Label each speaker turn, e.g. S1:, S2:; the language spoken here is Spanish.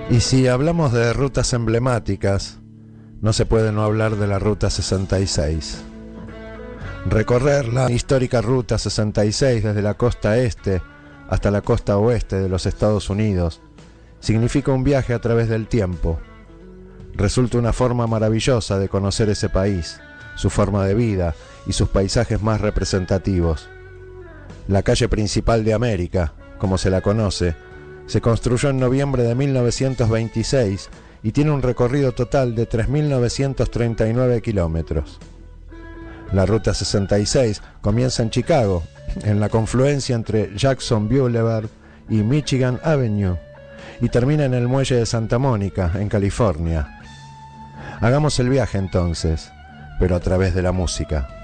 S1: Y si hablamos de rutas emblemáticas, no se puede no hablar de la Ruta 66. Recorrer la histórica Ruta 66 desde la costa este hasta la costa oeste de los Estados Unidos significa un viaje a través del tiempo. Resulta una forma maravillosa de conocer ese país, su forma de vida y sus paisajes más representativos. La calle principal de América, como se la conoce, se construyó en noviembre de 1926 y tiene un recorrido total de 3.939 kilómetros. La Ruta 66 comienza en Chicago, en la confluencia entre Jackson Boulevard y Michigan Avenue, y termina en el muelle de Santa Mónica, en California. Hagamos el viaje entonces, pero a través de la música.